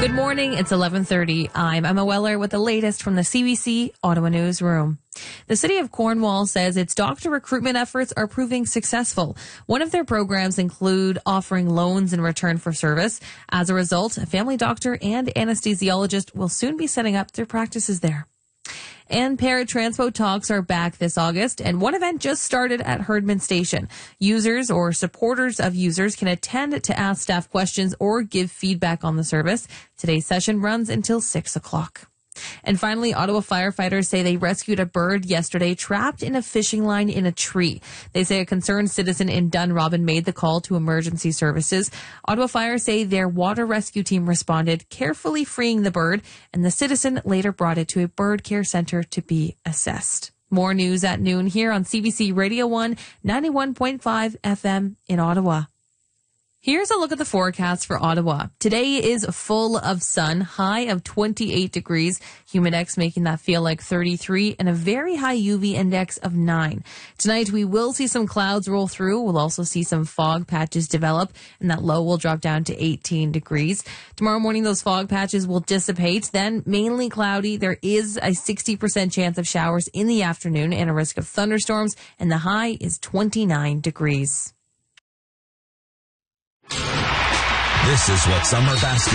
Good morning. It's 11:30. I'm Emma Weller with the latest from the CBC Ottawa Newsroom. The City of Cornwall says its doctor recruitment efforts are proving successful. One of their programs include offering loans in return for service. As a result, a family doctor and anesthesiologist will soon be setting up their practices there. And paratranspo talks are back this August, and one event just started at Herdman Station. Users or supporters of users can attend to ask staff questions or give feedback on the service. Today's session runs until 6 o'clock. And finally, Ottawa firefighters say they rescued a bird yesterday trapped in a fishing line in a tree. They say a concerned citizen in Dunrobin made the call to emergency services. Ottawa Fire say their water rescue team responded, carefully freeing the bird, and the citizen later brought it to a bird care center to be assessed. More news at noon here on CBC Radio 1, 91.5 FM in Ottawa. Here's a look at the forecast for Ottawa. Today is full of sun, high of 28 degrees, humidex making that feel like 33, and a very high UV index of 9. Tonight, we will see some clouds roll through. We'll also see some fog patches develop, and that low will drop down to 18 degrees. Tomorrow morning, those fog patches will dissipate, then mainly cloudy. There is a 60% chance of showers in the afternoon and a risk of thunderstorms, and the high is 29 degrees. This is what summer basketball